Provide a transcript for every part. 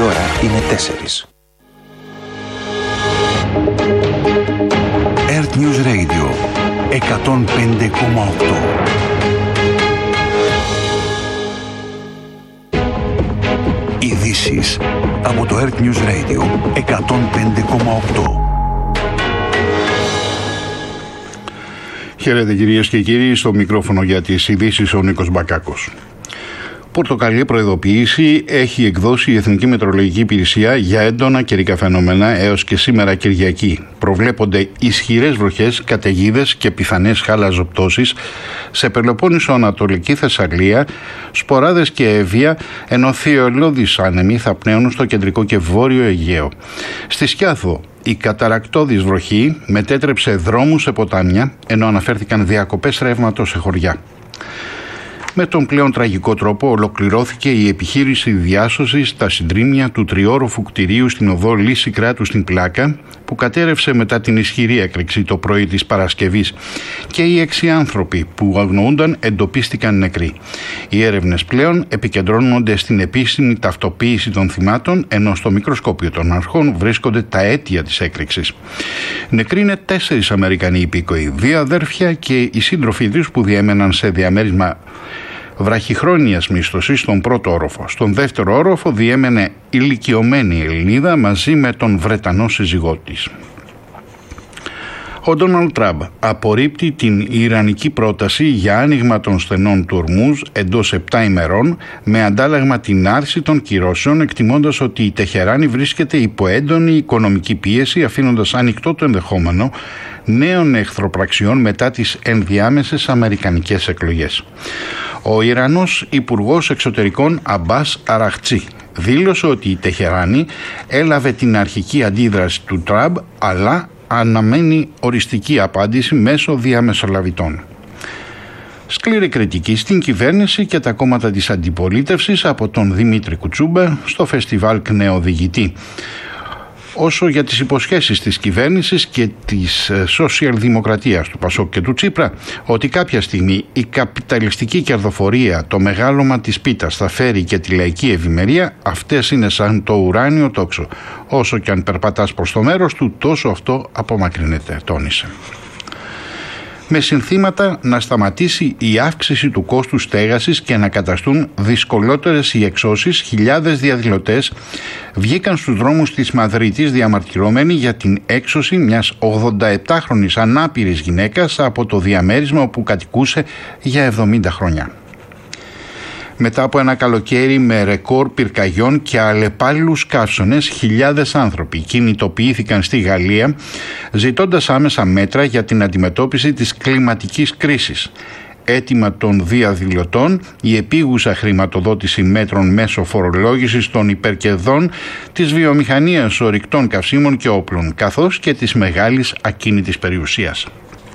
ώρα είναι 4. Earth News Radio 105,8. Ειδήσεις από το Earth News Radio 105,8. Χαίρετε κυρίες και κύριοι, στο μικρόφωνο για τις ειδήσεις ο Νίκος Μπακάκος. Πορτοκαλί προειδοποίηση έχει εκδώσει η Εθνική Μετεωρολογική Υπηρεσία για έντονα καιρικά φαινόμενα έως και σήμερα Κυριακή. Προβλέπονται ισχυρές βροχές, καταιγίδες και πιθανές χαλαζοπτώσεις σε Πελοπόννησο, Ανατολική Θεσσαλία, σποράδες και Εύβοια, ενώ θειολώδεις άνεμοι θα πνέουν στο κεντρικό και βόρειο Αιγαίο. Στη Σκιάθο, η καταρακτώδης βροχή μετέτρεψε δρόμους σε ποτάμια, ενώ αναφέρθηκαν διακοπές ρεύματος σε χωριά. Με τον πλέον τραγικό τρόπο ολοκληρώθηκε η επιχείρηση διάσωσης στα συντρίμμια του τριόροφου κτηρίου στην οδό Λύση Κράτου στην Πλάκα, που κατέρευσε μετά την ισχυρή έκρηξη το πρωί της Παρασκευής, και οι 6 άνθρωποι που αγνοούνταν εντοπίστηκαν νεκροί. Οι έρευνες πλέον επικεντρώνονται στην επίσημη ταυτοποίηση των θυμάτων, ενώ στο μικροσκόπιο των αρχών βρίσκονται τα αίτια της έκρηξης. Νεκροί είναι 4 Αμερικανοί υπήκοοι, 2 αδέρφια και οι σύντροφοι τους που διέμεναν σε διαμέρισμα βραχυχρόνιας μίσθωσης στον πρώτο όροφο. Στον δεύτερο όροφο διέμενε ηλικιωμένη Ελληνίδα μαζί με τον Βρετανό σύζυγό της. Ο Ντόναλντ Τραμπ απορρίπτει την ιρανική πρόταση για άνοιγμα των στενών του Ορμούζ εντός 7 ημερών με αντάλλαγμα την άρση των κυρώσεων, εκτιμώντας ότι η Τεχεράνη βρίσκεται υπό έντονη οικονομική πίεση, αφήνοντας ανοιχτό το ενδεχόμενο νέων εχθροπραξιών μετά τις ενδιάμεσες αμερικανικές εκλογές. Ο Ιρανός Υπουργός Εξωτερικών Αμπάς Αραχτσί δήλωσε ότι η Τεχεράνη έλαβε την αρχική αντίδραση του Τραμπ, αλλά αναμένει οριστική απάντηση μέσω διαμεσολαβητών. Σκληρή κριτική στην κυβέρνηση και τα κόμματα της αντιπολίτευσης από τον Δημήτρη Κουτσούμπα στο φεστιβάλ Κνεοδηγητή. Όσο για τις υποσχέσεις της κυβέρνησης και της σοσιαλδημοκρατίας του Πασόκ και του Τσίπρα, ότι κάποια στιγμή η καπιταλιστική κερδοφορία, το μεγάλωμα της πίτας θα φέρει και τη λαϊκή ευημερία, αυτές είναι σαν το ουράνιο τόξο. Όσο και αν περπατάς προς το μέρος του, τόσο αυτό απομακρύνεται, τόνισε. Με συνθήματα να σταματήσει η αύξηση του κόστους στέγασης και να καταστούν δυσκολότερες οι εξώσεις, χιλιάδες διαδηλωτές βγήκαν στους δρόμους της Μαδρίτης διαμαρτυρώμενοι για την έξωση μιας 87χρονης ανάπηρης γυναίκας από το διαμέρισμα όπου κατοικούσε για 70 χρόνια. Μετά από ένα καλοκαίρι με ρεκόρ πυρκαγιών και αλλεπάλληλους καύσωνες, χιλιάδες άνθρωποι κινητοποιήθηκαν στη Γαλλία ζητώντας άμεσα μέτρα για την αντιμετώπιση της κλιματικής κρίσης. Αίτημα των διαδηλωτών, η επίγουσα χρηματοδότηση μέτρων μέσω φορολόγησης των υπερκερδών της βιομηχανίας ορυκτών καυσίμων και όπλων, καθώς και της μεγάλης ακίνητης περιουσίας.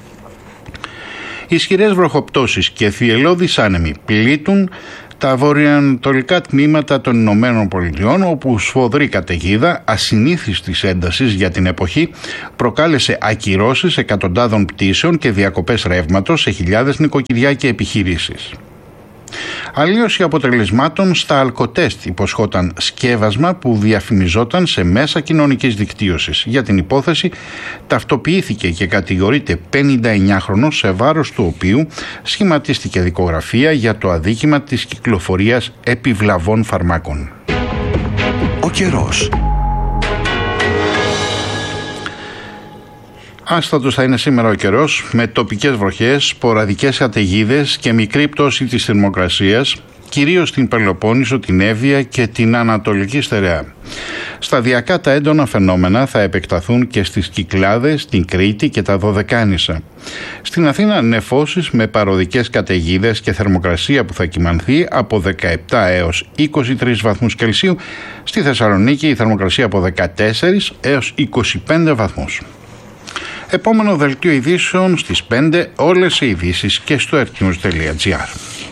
Ισχυρές βροχοπτώσεις και θυελλώδεις άνεμοι πλήττουν τα βορειοανατολικά τμήματα των Ηνωμένων Πολιτειών, όπου σφοδρή καταιγίδα ασυνήθιστης έντασης για την εποχή προκάλεσε ακυρώσεις εκατοντάδων πτήσεων και διακοπές ρεύματος σε χιλιάδες νοικοκυριά και επιχειρήσεις. Αλλίωση αποτελεσμάτων στα αλκοτέστ υποσχόταν σκεύασμα που διαφημιζόταν σε μέσα κοινωνικής δικτύωσης. Για την υπόθεση ταυτοποιήθηκε και κατηγορείται 59χρονος, σε βάρος του οποίου σχηματίστηκε δικογραφία για το αδίκημα της κυκλοφορίας επιβλαβών φαρμάκων. Ο καιρός. Άστατος θα είναι σήμερα ο καιρός, με τοπικές βροχές, σποραδικές καταιγίδες και μικρή πτώση της θερμοκρασίας, κυρίως στην Πελοπόννησο, την Εύβοια και την Ανατολική Στερεά. Σταδιακά τα έντονα φαινόμενα θα επεκταθούν και στις Κυκλάδες, την Κρήτη και τα Δωδεκάνησα. Στην Αθήνα νεφώσεις με παροδικές καταιγίδες και θερμοκρασία που θα κυμανθεί από 17 έως 23 βαθμούς Κελσίου. Στη Θεσσαλονίκη η θερμοκρασία από 14 έως 25 βαθμούς. Επόμενο δελτίο ειδήσεων στις 5, όλες οι ειδήσεις και στο earthnews.gr.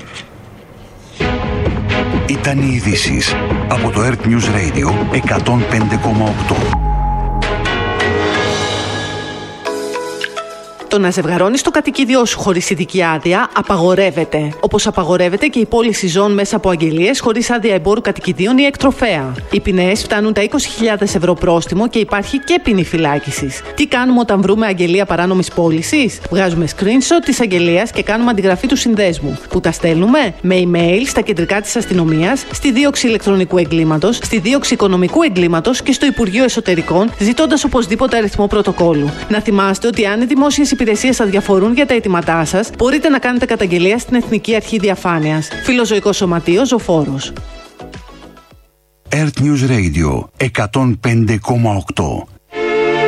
Ήταν οι ειδήσεις από το Earth News Radio 105,8. Το να ζευγαρώνεις το κατοικίδιό σου χωρίς ειδική άδεια απαγορεύεται. Όπως απαγορεύεται και η πώληση ζώων μέσα από αγγελίες χωρίς άδεια εμπόρου κατοικιδίων ή εκτροφέα. Οι ποινές φτάνουν τα 20.000 ευρώ πρόστιμο και υπάρχει και ποινή φυλάκισης. Τι κάνουμε όταν βρούμε αγγελία παράνομης πώλησης? Βγάζουμε screenshot της αγγελίας και κάνουμε αντιγραφή του συνδέσμου. Που τα στέλνουμε με email στα κεντρικά της αστυνομίας, στη δίωξη ηλεκτρονικού εγκλήματος, στη δίωξη οικονομικού εγκλήματος και στο Υπουργείο Εσωτερικών, ζητώντας οπωσδήποτε αριθμό πρωτοκόλλου. Να θυμάστε ότι αν οι δημόσιες υπηρεσίες αδιαφορούν για τα αιτήματά σας, μπορείτε να κάνετε καταγγελία στην Εθνική Αρχή Διαφάνειας. Φιλοζωικό Σωματείο Ζωφόρος. Earth News Radio 105,8.